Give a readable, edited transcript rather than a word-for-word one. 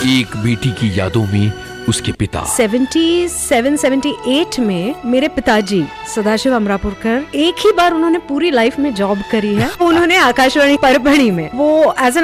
एक बेटी की यादों में उसके पिता 77-78 में मेरे पिताजी सदाशिव अमरापुरकर एक ही बार उन्होंने पूरी लाइफ में जॉब करी है। उन्होंने आकाशवाणी परभणी में वो एज एन